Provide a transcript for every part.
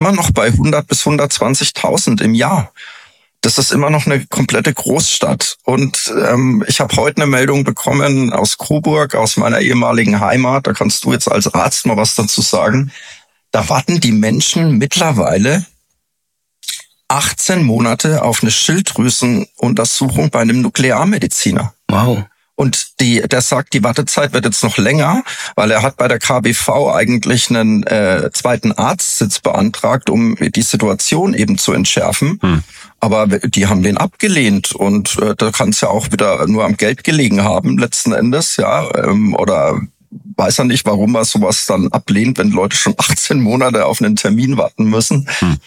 immer noch bei 100 bis 120.000 im Jahr. Das ist immer noch eine komplette Großstadt. Und ich habe heute eine Meldung bekommen aus Coburg, aus meiner ehemaligen Heimat. Da kannst du jetzt als Arzt mal was dazu sagen. Da warten die Menschen mittlerweile 18 Monate auf eine Schilddrüsenuntersuchung bei einem Nuklearmediziner. Wow. Und der sagt, die Wartezeit wird jetzt noch länger, weil er hat bei der KBV eigentlich einen zweiten Arztsitz beantragt, um die Situation eben zu entschärfen. Aber die haben den abgelehnt und da kann es ja auch wieder nur am Geld gelegen haben letzten Endes, ja, oder weiß er nicht, warum er sowas dann ablehnt, wenn Leute schon 18 Monate auf einen Termin warten müssen.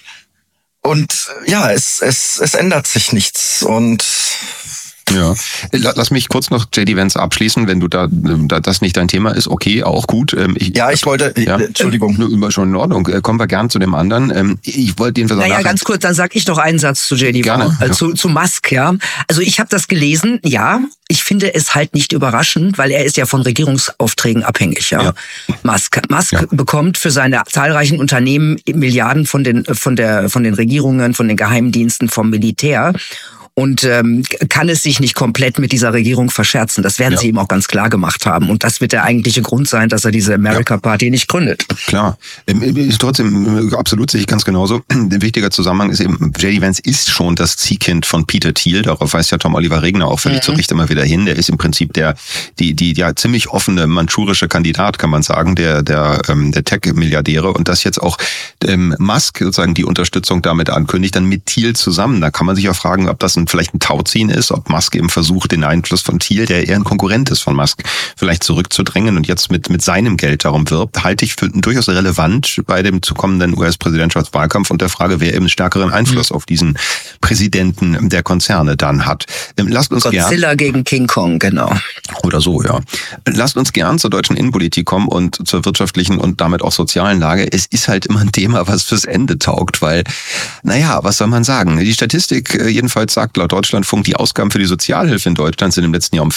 Und ja, es ändert sich nichts und ja, lass mich kurz noch J.D. Vance abschließen, wenn du da das nicht dein Thema ist, okay, auch gut. Ich wollte, Entschuldigung. Schon in Ordnung, kommen wir gern zu dem anderen. Ich wollte den ganz kurz, dann sag ich noch einen Satz zu J.D. Vance, zu Musk, ja. Also ich habe das gelesen, ja, ich finde es halt nicht überraschend, weil er ist ja von Regierungsaufträgen abhängig, ja. Musk bekommt für seine zahlreichen Unternehmen Milliarden von den Regierungen, von den Geheimdiensten, vom Militär. Und kann es sich nicht komplett mit dieser Regierung verscherzen. Das werden sie ihm auch ganz klar gemacht haben. Und das wird der eigentliche Grund sein, dass er diese America Party nicht gründet. Klar. Trotzdem, absolut sehe ich ganz genauso. Ein wichtiger Zusammenhang ist eben, J.D. Vance ist schon das Ziehkind von Peter Thiel. Darauf weist ja Tom Oliver Regner auch völlig zu Recht immer wieder hin. Der ist im Prinzip die ziemlich offene mandschurische Kandidat, kann man sagen, der Tech-Milliardäre. Und dass jetzt auch Musk sozusagen die Unterstützung damit ankündigt, dann mit Thiel zusammen. Da kann man sich auch fragen, ob das vielleicht ein Tauziehen ist, ob Musk eben versucht, den Einfluss von Thiel, der eher ein Konkurrent ist von Musk, vielleicht zurückzudrängen und jetzt mit seinem Geld darum wirbt, halte ich für durchaus relevant bei dem zukommenden US-Präsidentschaftswahlkampf und der Frage, wer eben stärkeren Einfluss auf diesen Präsidenten der Konzerne dann hat. Lasst uns Godzilla gegen King Kong, genau. Oder so, ja. Lasst uns gern zur deutschen Innenpolitik kommen und zur wirtschaftlichen und damit auch sozialen Lage. Es ist halt immer ein Thema, was fürs Ende taugt, weil, was soll man sagen? Die Statistik jedenfalls sagt laut Deutschlandfunk, die Ausgaben für die Sozialhilfe in Deutschland sind im letzten Jahr um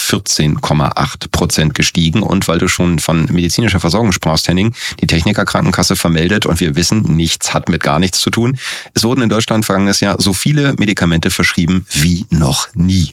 14,8% gestiegen. Und weil du schon von medizinischer Versorgung sprachst, Henning, die Technikerkrankenkasse vermeldet, und wir wissen, nichts hat mit gar nichts zu tun. Es wurden in Deutschland vergangenes Jahr so viele Medikamente verschrieben wie noch nie.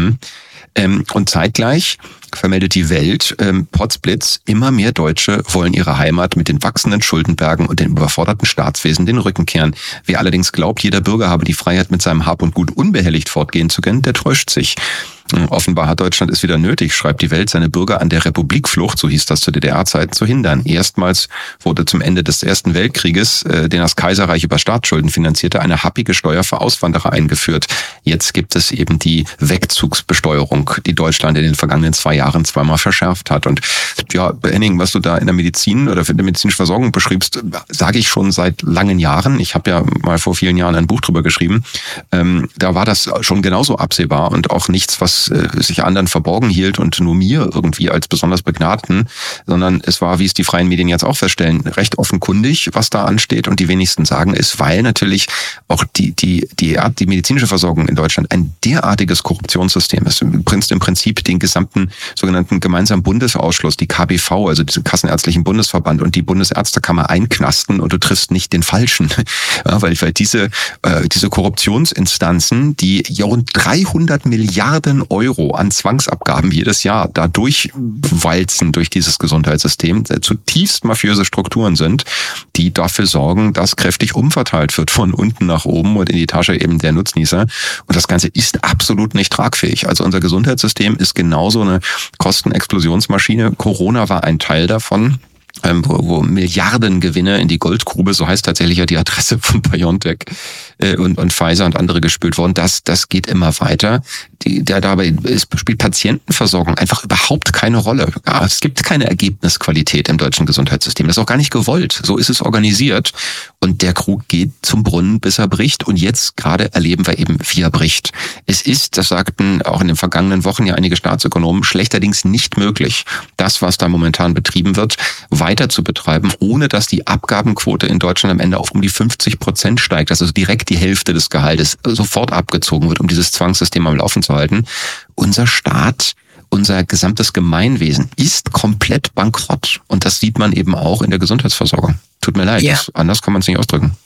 Und zeitgleich vermeldet die Welt, Potzblitz, immer mehr Deutsche wollen ihre Heimat mit den wachsenden Schuldenbergen und dem überforderten Staatswesen den Rücken kehren. Wer allerdings glaubt, jeder Bürger habe die Freiheit, mit seinem Hab und Gut unbehelligt fortgehen zu können, der täuscht sich. Offenbar hat Deutschland es wieder nötig, schreibt die Welt, seine Bürger an der Republikflucht, so hieß das zu DDR-Zeiten, zu hindern. Erstmals wurde zum Ende des Ersten Weltkrieges, den das Kaiserreich über Staatsschulden finanzierte, eine happige Steuer für Auswanderer eingeführt. Jetzt gibt es eben die Wegzugsbesteuerung, die Deutschland in den vergangenen 2 Jahren zweimal verschärft hat. Und ja, Henning, was du da in der Medizin oder in der medizinischen Versorgung beschriebst, sage ich schon seit langen Jahren. Ich habe ja mal vor vielen Jahren ein Buch drüber geschrieben. Da war das schon genauso absehbar und auch nichts, was sich anderen verborgen hielt und nur mir irgendwie als besonders Begnadeten, sondern es war, wie es die freien Medien jetzt auch feststellen, recht offenkundig, was da ansteht, und die wenigsten sagen es, weil natürlich auch die medizinische Versorgung in Deutschland ein derartiges Korruptionssystem ist. Im Prinzip den gesamten sogenannten gemeinsamen Bundesausschluss, die KBV, also diesen Kassenärztlichen Bundesverband und die Bundesärztekammer einknasten und du triffst nicht den Falschen. Ja, weil diese Korruptionsinstanzen, die rund 300 Milliarden Euro an Zwangsabgaben jedes Jahr da durchwalzen durch dieses Gesundheitssystem, zutiefst mafiöse Strukturen sind, die dafür sorgen, dass kräftig umverteilt wird von unten nach oben und in die Tasche eben der Nutznießer. Und das Ganze ist absolut nicht tragfähig. Also unser Gesundheitssystem ist genauso eine Kostenexplosionsmaschine. Corona war ein Teil davon, wo Milliardengewinne in die Goldgrube, so heißt tatsächlich ja die Adresse von BioNTech und Pfizer und andere gespült worden. Das geht immer weiter. Dabei spielt Patientenversorgung einfach überhaupt keine Rolle. Ja, es gibt keine Ergebnisqualität im deutschen Gesundheitssystem. Das ist auch gar nicht gewollt. So ist es organisiert. Und der Krug geht zum Brunnen, bis er bricht. Und jetzt gerade erleben wir eben, wie er bricht. Es ist, das sagten auch in den vergangenen Wochen ja einige Staatsökonomen, schlechterdings nicht möglich, das, was da momentan betrieben wird, weiter zu betreiben, ohne dass die Abgabenquote in Deutschland am Ende auf um die 50% steigt. Also direkt die Hälfte des Gehaltes sofort abgezogen wird, um dieses Zwangssystem am Laufen zu halten. Unser Staat, unser gesamtes Gemeinwesen ist komplett bankrott. Und das sieht man eben auch in der Gesundheitsversorgung. Tut mir leid, anders kann man es nicht ausdrücken.